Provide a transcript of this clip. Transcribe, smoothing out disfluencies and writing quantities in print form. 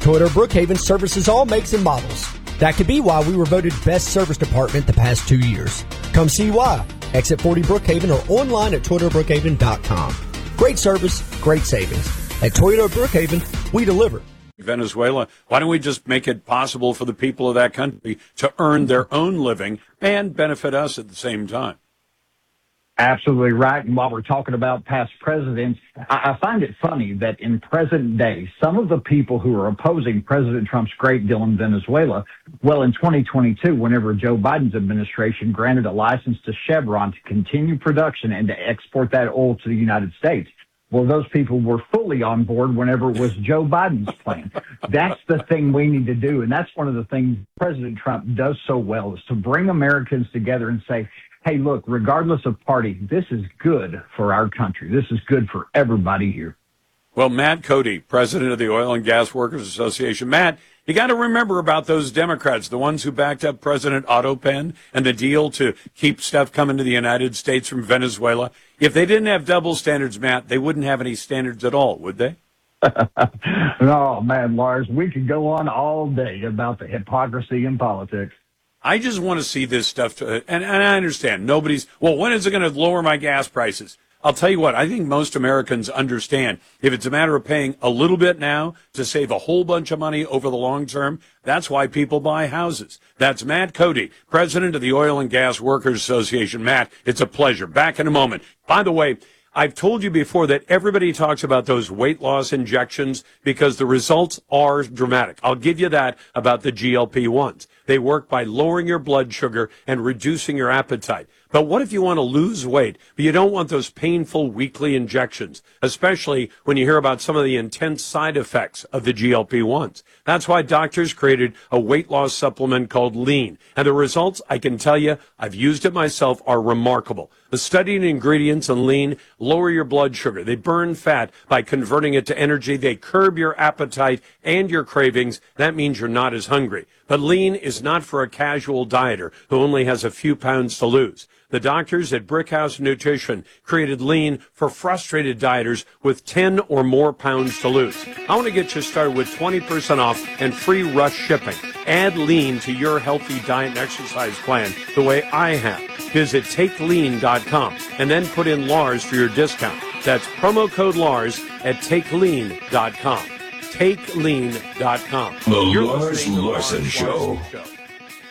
Toyota Brookhaven services all makes and models. That could be why we were voted best service department the past 2 years. Come see why. Exit 40 Brookhaven or online at ToyotaBrookhaven.com. Great service, great savings. At Toyota Brookhaven, we deliver. Venezuela, why don't we just make it possible for the people of that country to earn their own living and benefit us at the same time? Absolutely right. And while we're talking about past presidents, I find it funny that in present day, some of the people who are opposing President Trump's great deal in Venezuela, well, in 2022, whenever Joe Biden's administration granted a license to Chevron to continue production and to export that oil to the United States, well, those people were fully on board whenever it was Joe Biden's plan. That's the thing we need to do. And that's one of the things President Trump does so well, is to bring Americans together and say, hey, look, regardless of party, this is good for our country. This is good for everybody here. Well, Matt Cody, president of the Oil and Gas Workers Association. Matt, you got to remember about those Democrats, the ones who backed up President Otto Penn and the deal to keep stuff coming to the United States from Venezuela. If they didn't have double standards, Matt, they wouldn't have any standards at all, would they? No, man, Lars, we could go on all day about the hypocrisy in politics. I just want to see this stuff, and I understand nobody's, well, when is it going to lower my gas prices? I'll tell you what, I think most Americans understand if it's a matter of paying a little bit now to save a whole bunch of money over the long term, that's why people buy houses. That's Matt Cody, president of the Oil and Gas Workers Association. Matt, it's a pleasure. Back in a moment. By the way, I've told you before that everybody talks about those weight loss injections because the results are dramatic. I'll give you that about the GLP-1s. They work by lowering your blood sugar and reducing your appetite. But what if you want to lose weight, but you don't want those painful weekly injections, especially when you hear about some of the intense side effects of the GLP-1s? That's why doctors created a weight loss supplement called Lean. And the results, I can tell you, I've used it myself, are remarkable. The studied ingredients in Lean lower your blood sugar. They burn fat by converting it to energy. They curb your appetite and your cravings. That means you're not as hungry. But Lean is not for a casual dieter who only has a few pounds to lose. The doctors at Brickhouse Nutrition created Lean for frustrated dieters with 10 or more pounds to lose. I want to get you started with 20% off and free rush shipping. Add Lean to your healthy diet and exercise plan the way I have. Visit TakeLean.com and then put in Lars for your discount. That's promo code Lars at TakeLean.com. TakeLean.com. The Lars Larson Show.